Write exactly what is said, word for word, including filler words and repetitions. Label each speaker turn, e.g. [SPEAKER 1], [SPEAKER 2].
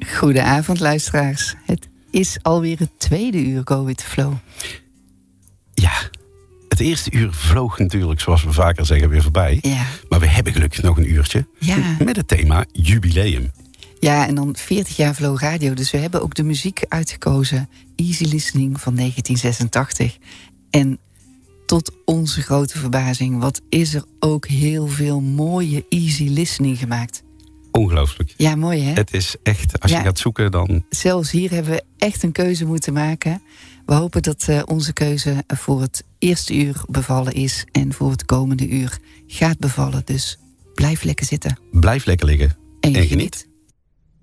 [SPEAKER 1] Goedenavond, luisteraars. Het is alweer het tweede uur Go With The Flow.
[SPEAKER 2] Ja, het eerste uur vloog natuurlijk, zoals we vaker zeggen, weer voorbij.
[SPEAKER 1] Ja.
[SPEAKER 2] Maar we hebben gelukkig nog een uurtje.
[SPEAKER 1] Ja.
[SPEAKER 2] Met het thema jubileum.
[SPEAKER 1] Ja, en dan veertig jaar Flow Radio. Dus we hebben ook de muziek uitgekozen. Easy Listening van negentien zesentachtig. En tot onze grote verbazing, wat is er ook heel veel mooie Easy Listening gemaakt.
[SPEAKER 2] Ongelooflijk.
[SPEAKER 1] Ja, mooi hè?
[SPEAKER 2] Het is echt, als
[SPEAKER 1] ja.
[SPEAKER 2] je gaat zoeken dan...
[SPEAKER 1] Zelfs hier hebben we echt een keuze moeten maken. We hopen dat uh, onze keuze voor het eerste uur bevallen is. En voor het komende uur gaat bevallen. Dus blijf lekker zitten.
[SPEAKER 2] Blijf lekker liggen.
[SPEAKER 1] En,
[SPEAKER 2] en
[SPEAKER 1] geniet.